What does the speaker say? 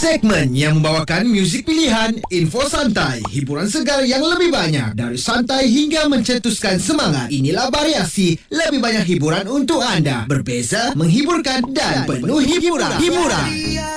Segmen yang membawakan muzik pilihan, info santai, hiburan segar yang lebih banyak. Dari santai hingga mencetuskan semangat. Inilah Variasi, lebih banyak hiburan untuk anda. Berbeza, menghiburkan dan penuh hiburan.